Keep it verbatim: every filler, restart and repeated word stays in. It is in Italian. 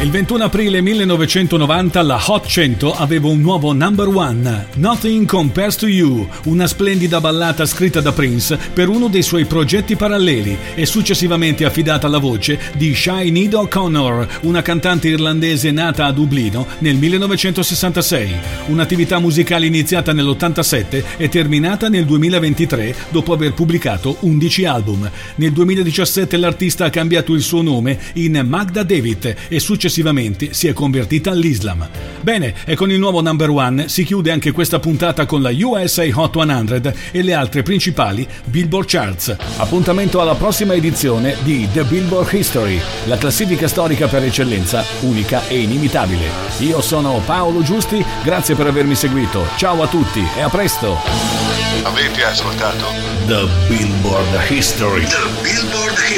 Il ventuno aprile millenovecentonovanta la Hot cento aveva un nuovo number one, Nothing Compares to You, una splendida ballata scritta da Prince per uno dei suoi progetti paralleli e successivamente affidata alla voce di Sinead O'Connor, una cantante irlandese nata a Dublino nel millenovecentosessantasei. Un'attività musicale iniziata nell'ottantasette e terminata nel duemilaventitré dopo aver pubblicato undici album. Nel duemiladiciassette l'artista ha cambiato il suo nome in Magda David e successivamente si è convertita all'Islam. Bene, e con il nuovo number one si chiude anche questa puntata con la U S A Hot cento e le altre principali Billboard Charts. Appuntamento alla prossima edizione di The Billboard History, la classifica storica per eccellenza, unica e inimitabile. Io sono Paolo Giusti, grazie per avermi seguito. Ciao a tutti e a presto. Avete ascoltato The Billboard History. The Billboard